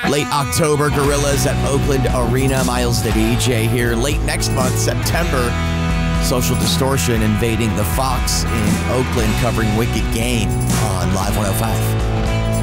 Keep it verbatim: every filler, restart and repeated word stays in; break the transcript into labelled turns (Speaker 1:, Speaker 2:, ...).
Speaker 1: Late October, Gorillaz at Oakland Arena. Miles the D J here. Late next month, September, Social Distortion invading the Fox in Oakland, covering Wicked Game on Live one oh five.